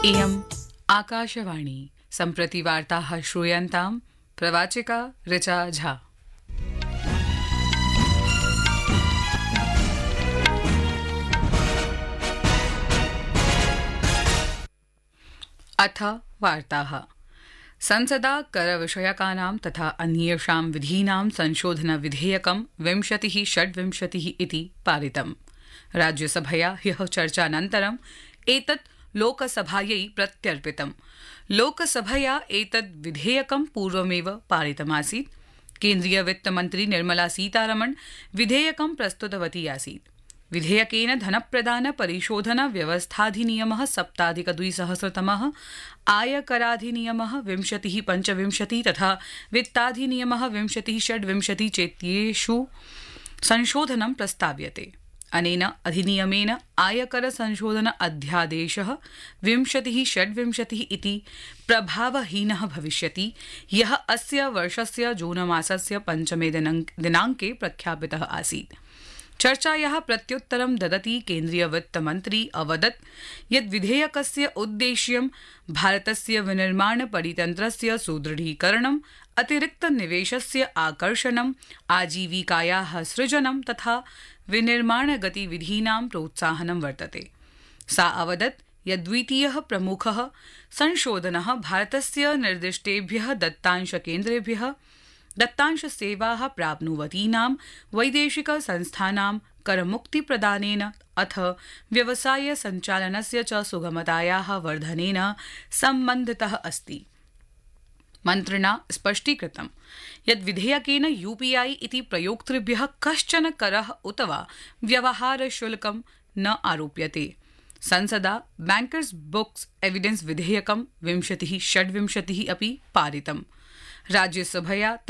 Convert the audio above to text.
इयम् आकाशवाणी सम्प्रति वार्ताः श्रूयन्ताम् प्रवाचिका ऋचा झा। अथ वार्ताः। संसदा करविषयकानां तथा अन्येषां विधीनां संशोधन विधेयकं 2026 इति पारितम्। राज्यसभया ह्यः चर्चानन्तरम् एतत् लोकसभायै प्रत्यर्पितम्। लोकसभया एतद् विधेयकं पूर्वमेव पारितमासीत्। केन्द्रीय वित्तमन्त्री निर्मला सीतारमण विधेयकं प्रस्तुतवती आसीत्। विधेयकेन धनप्रदान परिशोधन व्यवस्थाधिनियमः 2017 आयकराधिनियमः 2025 तथा वित्ताधिनियमः 2026 चेत्येषु संशोधनं प्रस्ताव्यते। अनेन अधिनियमेन आयकर संशोधन अध्यादेशः 2026 इति प्रभावहीनः भविष्यति, यः अस्य वर्षस्य जूनमासस्य 5 दिनाङ्के प्रख्यापितः आसीत्। चर्चायाः प्रत्युत्तरं ददती केन्द्रीय वित्तमन्त्री अवदत् यत् विधेयकस्य उद्देश्यं भारतस्य विनिर्माण परितन्त्रस्य सुदृढीकरणं, अतिरिक्त निवेशस्य आकर्षणं, आजीविकायाः सृजनं तथा विनिर्माण गतिविधीनां प्रोत्साहनं वर्तते। सा अवदत् यत् द्वितीयः प्रमुखः संशोधनः भारतस्य निर्दिष्टेभ्यः दत्तांशकेन्द्रेभ्यः दत्तांशसेवाः प्राप्नुवतीनां वैदेशिक संस्थानां करमुक्तिप्रदानेन अथ व्यवसाय सञ्चालनस्य च सुगमतायाः वर्धनेन सम्बन्धितः अस्ति। मन्त्रिणा स्पष्टीकृतं यत् विधेयकेन यूपीआई इति प्रयोक्तृभ्यः कश्चन करः उत वा व्यवहारशुल्कं न आरोप्यते। संसदा बैंकर्स बुक्स एविडेंस विधेयकं 2026 अपि पारितम्। राज्यसभया